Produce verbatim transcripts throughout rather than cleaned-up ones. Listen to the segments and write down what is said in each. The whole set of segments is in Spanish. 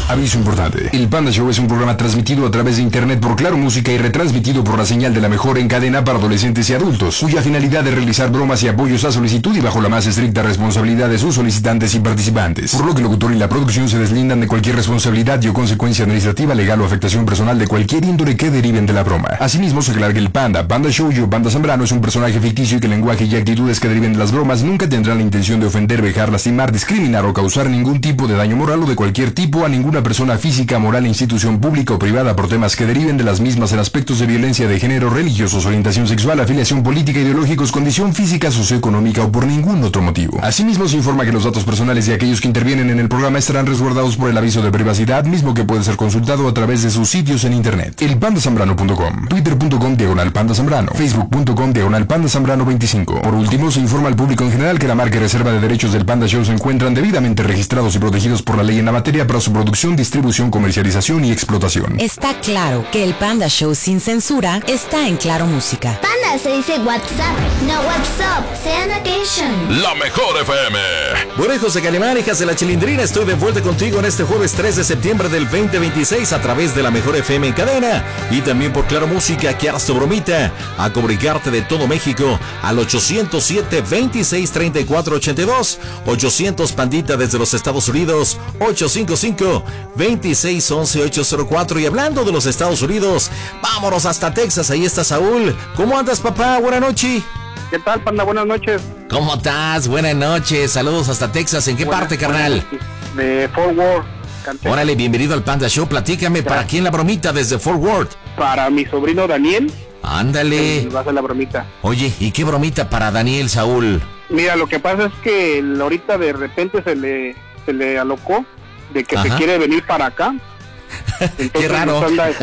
Aviso importante. El Panda Show es un programa transmitido a través de internet por Claro Música y retransmitido por la señal de la mejor en cadena para adolescentes y adultos, cuya finalidad es realizar bromas y apoyos a solicitud y bajo la más estricta responsabilidad de sus solicitantes y participantes. Por lo que el locutor y la producción se deslindan de cualquier responsabilidad y o consecuencia administrativa, legal o afectación personal de cualquier índole que deriven de la broma. Asimismo, se aclara que el Panda, Panda Show y o Panda Zambrano es un personaje ficticio y que el lenguaje y actitudes que deriven de las bromas nunca tendrán la intención de ofender, vejar, lastimar, discriminar o causar ningún tipo de daño moral o de cualquier tipo a ninguna persona física, moral, institución pública o privada por temas que deriven de las mismas en aspectos de violencia de género, religiosos, orientación sexual, afiliación política, ideológicos, condición física, socioeconómica o por ningún otro motivo. Asimismo, se informa que los datos personales de aquellos que intervienen en el programa estarán resguardados por el aviso de privacidad, mismo que puede ser consultado a través de sus sitios en internet. El panda zambrano punto com, twitter punto com diagonal panda zambrano, facebook punto com diagonal panda zambrano veinticinco. Por último, se informa al público en general que la marca y reserva de derechos del Panda Show se encuentran debidamente registrados y protegidos por la ley en la materia para su producción, distribución, comercialización y explotación. Está claro que el Panda Show sin censura está en Claro Música. Panda se dice WhatsApp, no WhatsApp, Sanitation. La mejor F M. Bueno, hijos de Calimán, hijas de la Chilindrina, estoy de vuelta contigo en este jueves tres de septiembre del veinte veintiséis a través de la mejor F M en cadena y también por Claro Música, que haz tu bromita a comunicarte de todo México al ochocientos siete, veintiséis, treinta y cuatro, ochenta y dos, ochocientos Pandita desde los Estados Unidos, ochocientos cincuenta y cinco, veintiséis, once, ochocientos cuatro. Y hablando de los Estados Unidos, vámonos hasta Texas, ahí está Saúl. ¿Cómo andas, papá? Buenas noches. ¿Qué tal, Panda? Buenas noches. ¿Cómo estás? Buenas noches, saludos hasta Texas. ¿En qué Buenas, parte, carnal? De Fort Worth. Cantera. Órale, bienvenido al Panda Show. Platícame, ¿para quién la bromita desde Fort Worth? Para mi sobrino Daniel. Ándale. Va a hacer la bromita. Oye, ¿y qué bromita para Daniel, Saúl? Mira, lo que pasa es que ahorita de repente se le, se le alocó de que Ajá. se quiere venir para acá. Entonces, qué raro. Nos anda,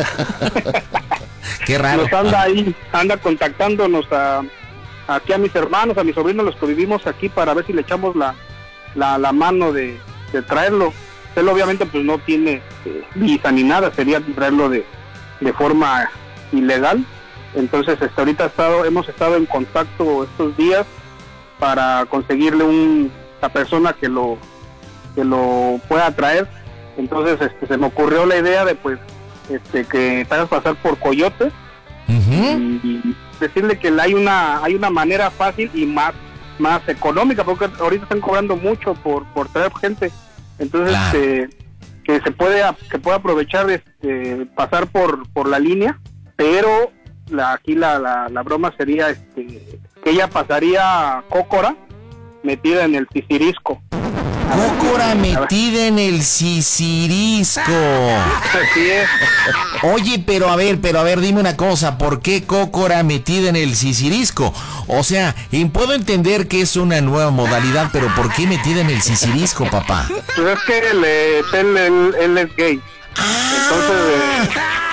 qué raro. Nos anda ahí, anda contactándonos a, aquí a mis hermanos, a mis sobrinos, los que vivimos aquí, para ver si le echamos la, la, la mano de, de traerlo. Él obviamente pues no tiene eh, visa ni nada, sería traerlo de, de forma ilegal. Entonces hasta ahorita ha estado, hemos estado en contacto estos días para conseguirle un, la persona que lo que lo pueda traer. Entonces este, se me ocurrió la idea de pues este que te hagas pasar por Coyote uh-huh. y, y decirle que hay una hay una manera fácil y más más económica, porque ahorita están cobrando mucho por por traer gente. Entonces claro. este, que se puede que puede aprovechar este, pasar por por la línea, pero la, aquí la, la, la broma sería este que ella pasaría Cócora metida en el Sicirisco. Cócora metida en el Sicirisco. Así es. Oye, pero a ver, pero a ver, dime una cosa, ¿por qué Cócora metida en el Sicirisco? O sea, puedo entender que es una nueva modalidad, pero ¿por qué metida en el Sicirisco, papá? Pues es que él, él, él, él es gay. Ah. Entonces... Eh...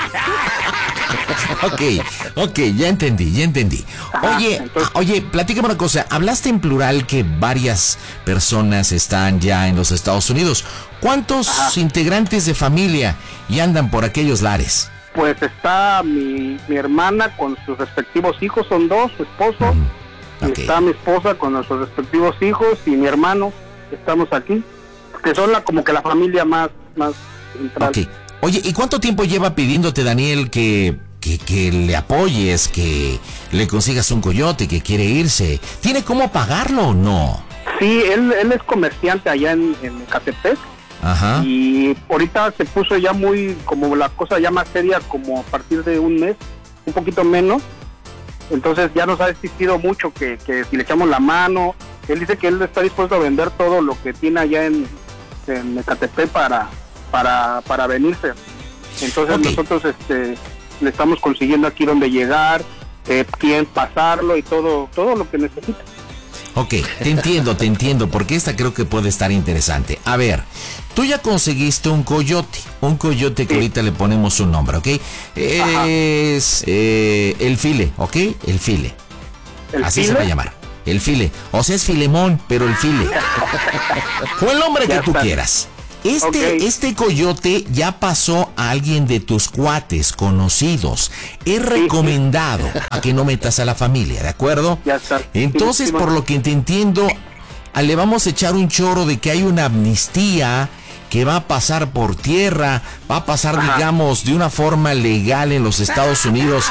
Ok, ok, ya entendí, ya entendí. Oye, Entonces, oye, platícame una cosa. Hablaste en plural que varias personas están ya en los Estados Unidos. ¿Cuántos ajá. integrantes de familia ya andan por aquellos lares? Pues está mi, mi hermana con sus respectivos hijos, son dos, su esposo. Mm, okay. Está mi esposa con nuestros respectivos hijos y mi hermano. Estamos aquí, que son la, como que la familia más, más central. Okay. Oye, ¿y cuánto tiempo lleva pidiéndote, Daniel, que... Que, que le apoyes, que le consigas un coyote que quiere irse? ¿Tiene cómo pagarlo o no? Sí, él, él es comerciante allá en, en Ecatepec. Ajá. Y ahorita se puso ya muy, como la cosa ya más seria, como a partir de un mes, un poquito menos. Entonces ya nos ha existido mucho que, que si le echamos la mano. Él dice que él está dispuesto a vender todo lo que tiene allá en, en Ecatepec para, para, para venirse. Entonces okay. nosotros este le estamos consiguiendo aquí donde llegar, eh, quién pasarlo y todo todo lo que necesita. Ok, te entiendo, te entiendo, porque esta creo que puede estar interesante. A ver, tú ya conseguiste un coyote, un coyote que sí. ahorita le ponemos un nombre, ¿ok? Es eh, el File, ¿ok? El File. ¿El Así File? Se va a llamar. El File. O sea, es Filemón, pero el File. O el nombre que tú quieras. Este, okay. este coyote ya pasó a alguien de tus cuates conocidos. Es recomendado a que no metas a la familia, ¿de acuerdo? Ya está. Entonces, por lo que te entiendo, le vamos a echar un choro de que hay una amnistía, que va a pasar por tierra, va a pasar, Ajá. digamos, de una forma legal en los Estados Unidos,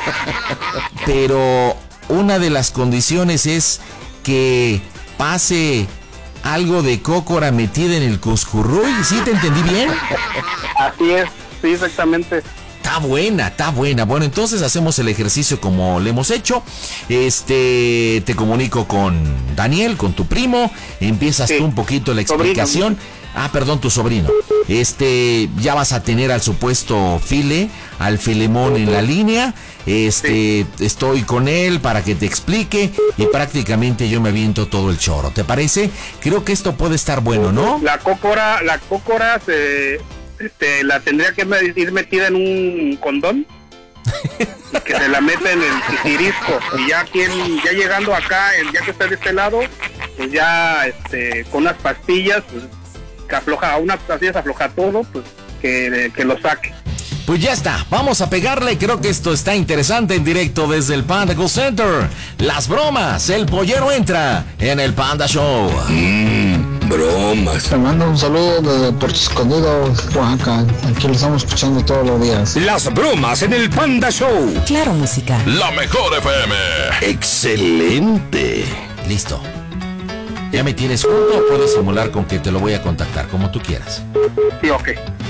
pero una de las condiciones es que pase algo de cócora metida en el cuscurruy. ¿Sí te entendí bien? Así es, sí, exactamente. Está buena, está buena. Bueno, entonces hacemos el ejercicio como le hemos hecho. Este, te comunico con Daniel, con tu primo. Empiezas Sí. tú un poquito la Sobrino. explicación. Ah, perdón, tu sobrino. Este, ya vas a tener al supuesto File, al Filemón en la línea. Este, estoy con él para que te explique y prácticamente yo me aviento todo el choro. ¿Te parece? Creo que esto puede estar bueno, ¿no? La cócora, la cócora se, este, la tendría que me- ir metida en un condón y que se la meta en el titirisco, y ya quien, ya llegando acá, el, ya que está de este lado, pues ya este, con unas pastillas, pues, que afloja, unas pastillas afloja todo, pues que, que lo saque. Pues ya está, vamos a pegarle. Creo que esto está interesante en directo desde el Panda Cool Center. Las bromas, el pollero entra en el Panda Show. Bromas. Te mando un saludo desde Puerto Escondido, Oaxaca. Aquí lo estamos escuchando todos los días. Las bromas en el Panda Show. Claro Música. La mejor F M. Excelente. Listo. ¿Ya me tienes junto o puedes simular con que te lo voy a contactar, como tú quieras? Sí, ok.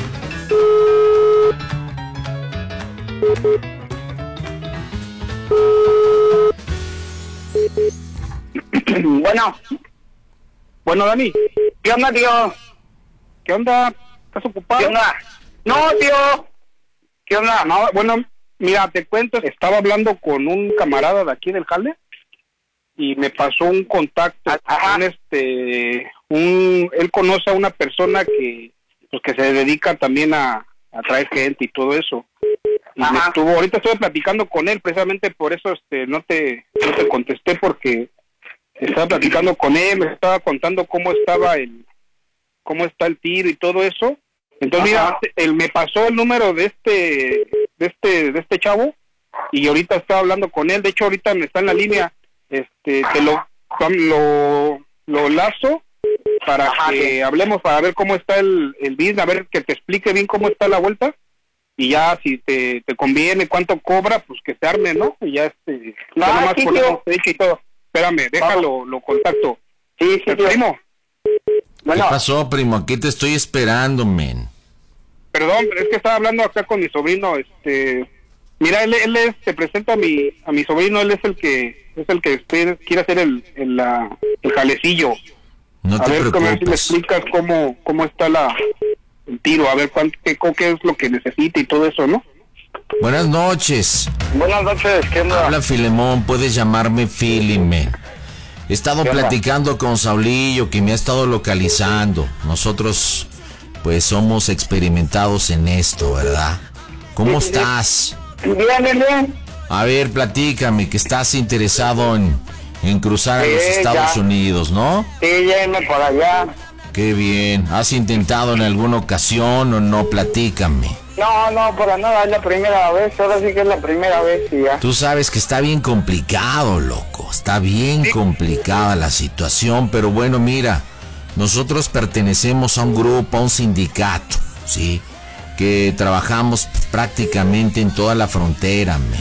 Bueno. Bueno, Dani. ¿Qué onda, tío? ¿Qué onda? ¿Estás ocupado? ¿Qué onda? No, tío. ¿Qué onda? No, bueno, mira, te cuento, estaba hablando con un camarada de aquí del jale y me pasó un contacto. Ajá. Un, este, un, él conoce a una persona que, pues, que se dedica también a, a traer gente y todo eso. Y me Ajá. estuvo, ahorita estuve platicando con él, precisamente por eso este, no te, no te contesté, porque estaba platicando con él, me estaba contando cómo estaba el, cómo está el tiro y todo eso. Entonces, Ajá. mira, él me pasó el número de este, de este, de este chavo, y ahorita estaba hablando con él. De hecho, ahorita me está en la línea. Este, te lo, lo, lo lazo para Ajá, que sí. hablemos, para ver cómo está el, el business, a ver que te explique bien cómo está la vuelta, y ya si te, te conviene, cuánto cobra, pues que se arme, ¿no? Y ya este, No, ya nomás sí, ponemos tío. fecha y todo. Espérame, déjalo, lo contacto. Sí, sí, ¿El tío. primo? Bueno, ¿Qué pasó, primo? Aquí te estoy esperando, men. Perdón, pero es que estaba hablando acá con mi sobrino. Este, mira, él, él es, te presento a mi, a mi sobrino. Él es el que, es el que este, quiere hacer el, el, la, el jalecillo. No A te ver, como si me preocupes. explicas cómo, cómo está la, el tiro, a ver cuánto, qué, qué es lo que necesita y todo eso, ¿no? Buenas noches. buenas noches. ¿Qué onda? Habla Filemón, puedes llamarme Philly, men. He estado ¿Qué onda? platicando con Saulillo, que me ha estado localizando. Nosotros, pues, somos experimentados en esto, ¿verdad? ¿Cómo Sí, sí, sí. estás? Bien, bien, bien. A ver, platícame, que estás interesado en, en cruzar a Sí, los Estados ya. Unidos, ¿no? Sí, llévenme por allá. Qué bien. ¿Has intentado en alguna ocasión o no? Platícame. No, no, para nada, es la primera vez. Ahora sí que es la primera vez y ya. Tú sabes que está bien complicado, loco. Está bien complicada la situación, pero bueno, mira, nosotros pertenecemos a un grupo, a un sindicato, ¿sí? Que trabajamos prácticamente en toda la frontera, men.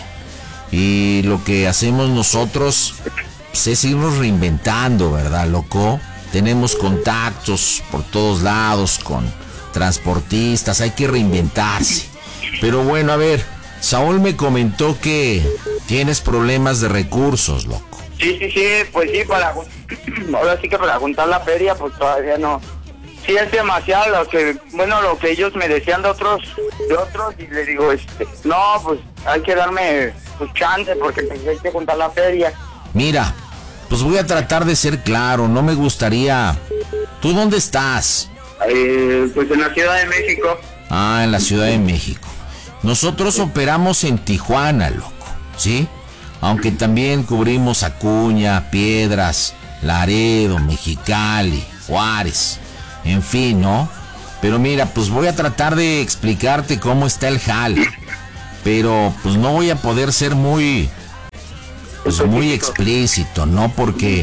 Y lo que hacemos nosotros pues, es irnos reinventando, ¿verdad, loco? Tenemos contactos por todos lados con transportistas, hay que reinventarse. Pero bueno, a ver, Saúl me comentó que tienes problemas de recursos, loco. Sí, sí, sí, pues sí, para jun- ahora sí que para juntar la feria, pues todavía no. Sí, es demasiado lo que, bueno, lo que ellos me decían de otros, de otros, y le digo, este, no, pues hay que darme pues chance, porque pues, hay que juntar la feria. Mira, pues voy a tratar de ser claro, no me gustaría... ¿Tú dónde estás? Eh, pues en la Ciudad de México. Ah, en la Ciudad de México. Nosotros operamos en Tijuana, loco, ¿sí? Aunque también cubrimos Acuña, Piedras, Laredo, Mexicali, Juárez, en fin, ¿no? Pero mira, pues voy a tratar de explicarte cómo está el jale. Pero pues no voy a poder ser muy, pues muy explícito, ¿no? Porque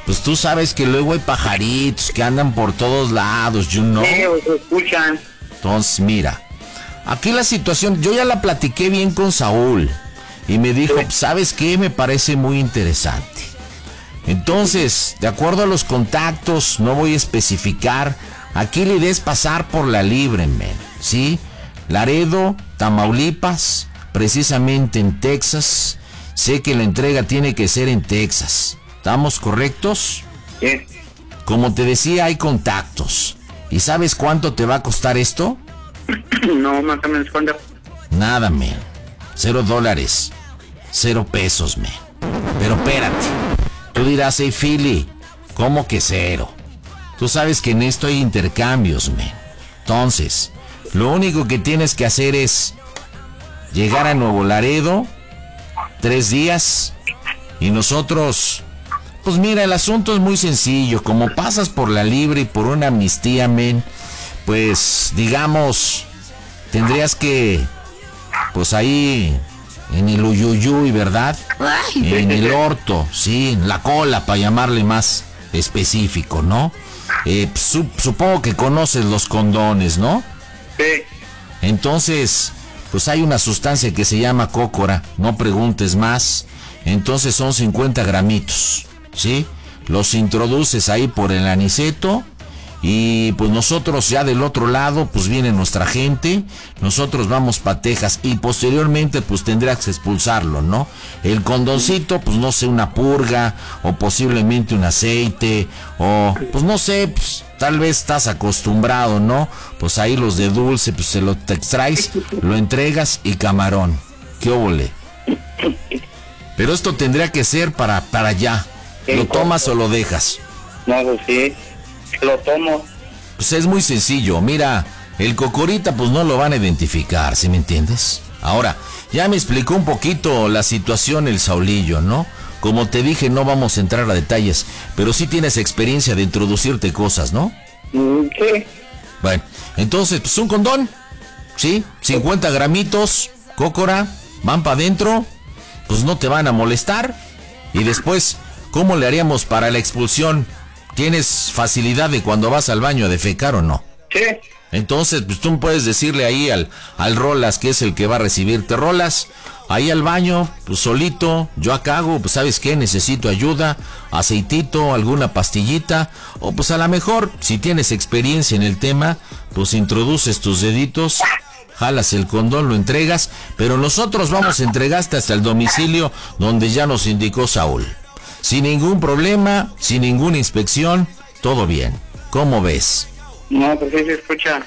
pues tú sabes que luego hay pajaritos que andan por todos lados, you know. Sí, os escuchan. Entonces, mira, aquí la situación, yo ya la platiqué bien con Saúl y me dijo, Sí. ¿sabes qué? Me parece muy interesante. Entonces, de acuerdo a los contactos, no voy a especificar, aquí la idea es pasar por la libre, men, ¿sí? Laredo, Tamaulipas, precisamente en Texas. Sé que la entrega tiene que ser en Texas. ¿Estamos correctos? Sí. Como te decía, hay contactos. ¿Y sabes cuánto te va a costar esto? No, más o menos cuando. Nada, men. Cero dólares. Cero pesos, men. Pero espérate. Tú dirás, hey, Philly, ¿cómo que cero? Tú sabes que en esto hay intercambios, men. Entonces, lo único que tienes que hacer es llegar a Nuevo Laredo, tres días, y nosotros... Pues mira, el asunto es muy sencillo. Como pasas por la libre y por una amnistía, men, pues, digamos, tendrías que, pues ahí, en el uyuyuy, ¿verdad? En el orto, sí, en la cola, para llamarle más específico, ¿no? Eh, su- supongo que conoces los condones, ¿no? Sí. Entonces, pues hay una sustancia que se llama cócora, no preguntes más. Entonces son cincuenta gramitos, ¿sí? Los introduces ahí por el aniceto y pues nosotros ya del otro lado pues viene nuestra gente, nosotros vamos pa' Texas y posteriormente pues tendrás que expulsarlo, ¿no? El condoncito pues no sé, una purga o posiblemente un aceite o pues no sé, pues tal vez estás acostumbrado, ¿no? Pues ahí los de dulce pues se lo te extraes, lo entregas y camarón. ¿Qué óvole? Pero esto tendría que ser para, para allá. ¿Lo tomas o lo dejas? No, pues sí. Lo tomo. Pues es muy sencillo. Mira, el cocorita pues no lo van a identificar, ¿sí me entiendes? Ahora, ya me explicó un poquito la situación el Saulillo, ¿no? Como te dije, no vamos a entrar a detalles, pero sí tienes experiencia de introducirte cosas, ¿no? Mm, sí. Bueno, entonces, pues un condón, ¿sí? cincuenta gramitos, cócora, van para adentro, pues no te van a molestar. Y después, ¿cómo le haríamos para la expulsión? ¿Tienes facilidad de cuando vas al baño a defecar o no? Sí. Entonces, pues tú puedes decirle ahí al, al Rolas, que es el que va a recibirte. Rolas, ahí al baño, pues solito, yo acá hago, pues ¿sabes qué? Necesito ayuda, aceitito, alguna pastillita, o pues a lo mejor, si tienes experiencia en el tema, pues introduces tus deditos, jalas el condón, lo entregas, pero nosotros vamos a entregarte hasta el domicilio donde ya nos indicó Saúl. Sin ningún problema, sin ninguna inspección, todo bien. ¿Cómo ves? No, pues sí se escucha.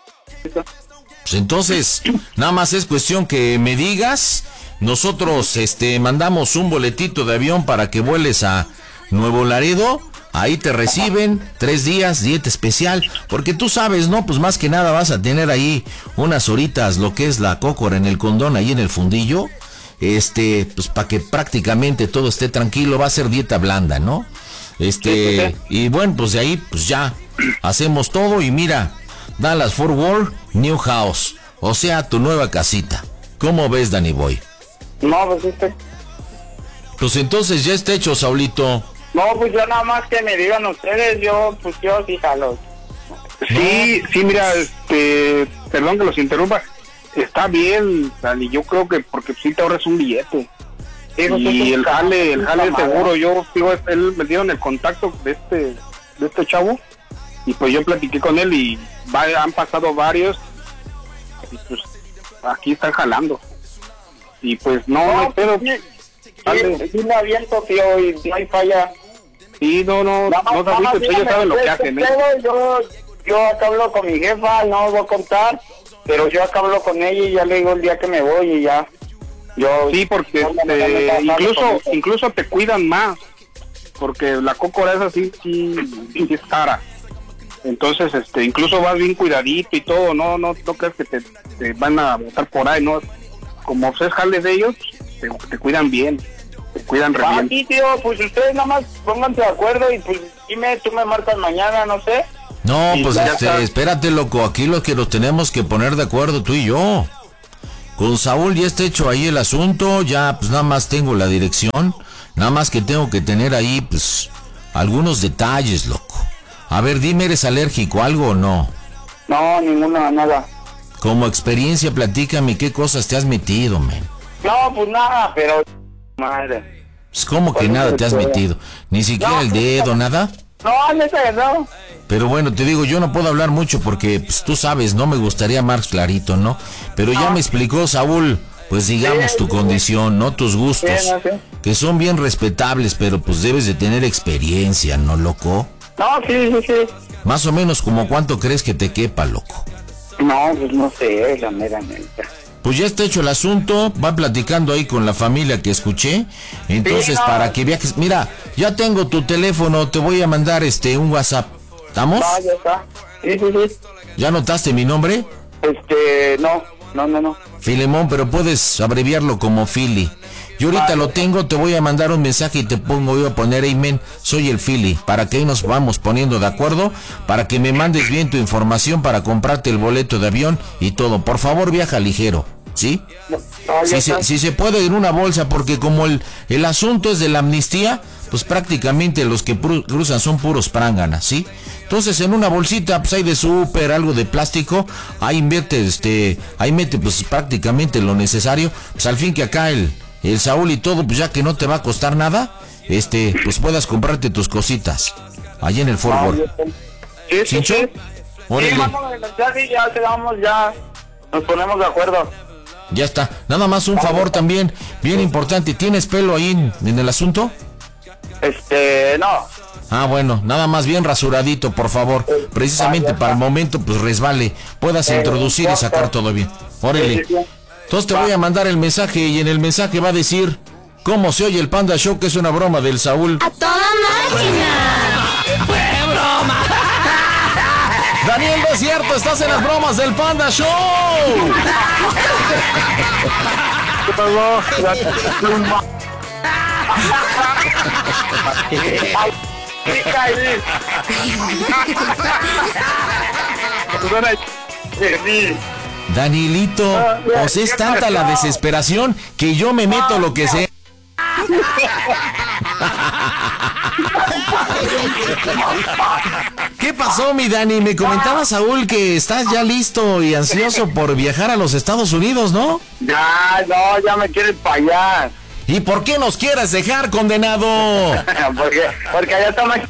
Pues entonces, nada más es cuestión que me digas. Nosotros este mandamos un boletito de avión para que vueles a Nuevo Laredo. Ahí te reciben, tres días, dieta especial. Porque tú sabes, ¿no? Pues más que nada vas a tener ahí unas horitas, lo que es la cócora en el condón, ahí en el fundillo. Este, pues para que prácticamente todo esté tranquilo, va a ser dieta blanda, ¿no? Este, y bueno, pues de ahí, pues ya, hacemos todo y mira, Dallas Fort Worth, New House, o sea, tu nueva casita. ¿Cómo ves, Danny Boy? No, pues este. Pues entonces ya está hecho, Saulito. No, pues yo nada más que me digan ustedes, yo, pues yo sí jalo. Sí, sí, mira, este, perdón que los interrumpa, está bien, Dani, yo creo que porque sí te ahorras un billete. Digo, sí, Y sí, el jale, el jale es camarada. seguro, yo digo, él me dieron el contacto de este, de este chavo, y pues yo platiqué con él y va, han pasado varios, y pues aquí están jalando. Y pues no, no hay pedo. sí, sí, sí me aviento, tío, y no hay falla. Sí, no, no, Nada más- no nada más sabes, ellos dígame saben lo que ustedes hacen, qué ¿eh? pedo, Yo, yo acá hablo con mi jefa, no voy a contar, pero yo acá hablo con ella y ya le digo el día que me voy y ya. Yo, Sí, porque no, no, no, este, no, no, no, incluso con eso. incluso te cuidan más, porque la cócora esa sí, sí, sí es cara. Entonces, este, incluso vas bien cuidadito y todo, no, no, no crees que te, te van a botar por ahí, no. Como es jale de ellos, te, te cuidan bien, te cuidan re Ah, bien. sí, tío, pues ustedes nada más pónganse de acuerdo y pues dime, tú me marcas mañana, no sé. No, Y pues ya este, está. espérate, loco, aquí lo que nos tenemos que poner de acuerdo tú y yo. Con Saúl ya está hecho ahí el asunto, ya pues nada más tengo la dirección, nada más que tengo que tener ahí pues algunos detalles, loco. A ver, dime, ¿eres alérgico a algo o no? No, ninguna, nada. Como experiencia, platícame qué cosas te has metido, men. No, pues nada, pero... Madre. Pues, ¿cómo que Pues, nada te has pues, metido? ¿Ni siquiera no, el dedo, nada? No, neta, no. Pero bueno, te digo, yo no puedo hablar mucho porque, pues, tú sabes, no me gustaría más clarito, ¿no? Pero ya me explicó Saúl, pues digamos Sí, tu sí, condición, ¿no? Tus gustos, Sí, no, sí. que son bien respetables, pero pues debes de tener experiencia, ¿no, loco? No, sí, sí, sí. Más o menos como cuánto crees que te quepa, loco. No, pues no sé, la mera neta. Pues ya está hecho el asunto, va platicando ahí con la familia que escuché, entonces Sí, no. para que viajes, mira, ya tengo tu teléfono, te voy a mandar este un WhatsApp, ¿estamos? No, ya está. Sí, sí, sí. ¿Ya notaste mi nombre? Este, no, no, no, no. Filemón, pero puedes abreviarlo como Philly. Yo ahorita Vale. lo tengo, te voy a mandar un mensaje y te pongo, voy a poner amen, soy el Philly, para que ahí nos vamos poniendo de acuerdo, para que me mandes bien tu información para comprarte el boleto de avión y todo. Por favor, viaja ligero, ¿sí? No, no, ya Si está. se, si se puede en una bolsa, porque como el, el asunto es de la amnistía, pues prácticamente los que pru- cruzan son puros pránganas, ¿sí? Entonces en una bolsita, pues hay de súper, algo de plástico, ahí invierte, este, ahí mete pues prácticamente lo necesario, pues al fin que acá el, el Saúl y todo, pues ya que no te va a costar nada, este, pues puedas comprarte tus cositas, allí en el Fort No, Worth. ya está. Sí, sí, ¿Cincho? sí. Órale. Sí, mándame el mensaje y ya te damos, ya nos ponemos de acuerdo. Ya está, nada más un favor también, bien importante, ¿tienes pelo ahí en, en el asunto? Este, no. Ah, bueno, nada más bien rasuradito, por favor. Precisamente para el momento, pues resbale, puedas Eh, introducir y sacar todo bien. Órale. Entonces te voy a mandar el mensaje y en el mensaje va a decir cómo se oye el Panda Show, que es una broma del Saúl. ¡A toda máquina! Daniel, no es cierto, estás en las bromas del Panda Show. ¿Qué pasó? Ay, sí, caí. Sí. Danielito, pues es tanta la desesperación que yo me meto lo que sea. ¿Qué pasó, mi Dani? Me comentaba Saúl que estás ya listo y ansioso por viajar a los Estados Unidos, ¿no? Ya, no, ya me quieren para allá. ¿Y por qué nos quieres dejar, condenado? porque, porque allá está más...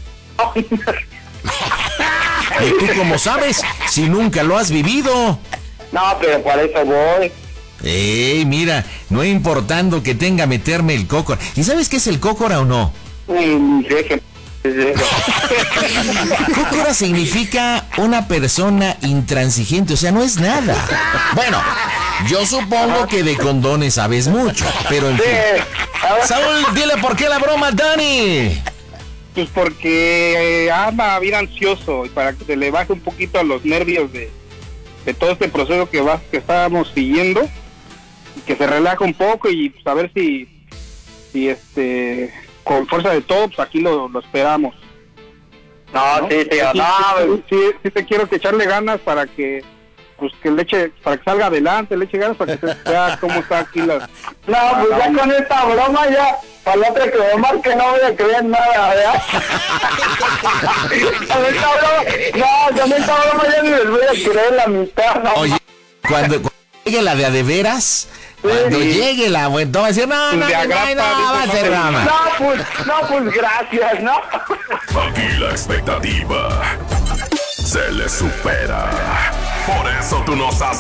¿Y tú cómo sabes si nunca lo has vivido? No, pero por eso voy. Ey, mira, no importando que tenga a meterme el cócora. ¿Y sabes qué es el cócora o no? Mm, deje- deje. Cócora significa una persona intransigente, o sea, no es nada. Bueno, yo supongo que de condones sabes mucho, pero en Sí, fin. a ver, Saúl, dile por qué la broma, Dani. Pues porque anda bien ansioso y para que se le baje un poquito a los nervios de, de todo este proceso que va, que estábamos siguiendo, y que se relaje un poco y pues, a ver si, si este, con fuerza de todo, pues aquí lo, lo esperamos. no, ¿no? sí, sí, Sí, no, sí, sí, sí te quiero que echarle ganas para que pues que le eche, para que salga adelante, le eche ganas para que se vea cómo está aquí las... no, pues ya con esta broma ya, para la otra que me marque no voy a creer nada, ¿verdad? Con esta broma, no, con esta broma ya ni les voy a creer la mitad, no. Oye, cuando, cuando llegue la de a de veras, cuando Sí. llegue la buena, va a decir, no, no, no, De no, agrapa, no, va a dice, ser no, broma. No, pues, no, pues gracias, ¿no? Aquí la expectativa se le supera. Por eso tú nos has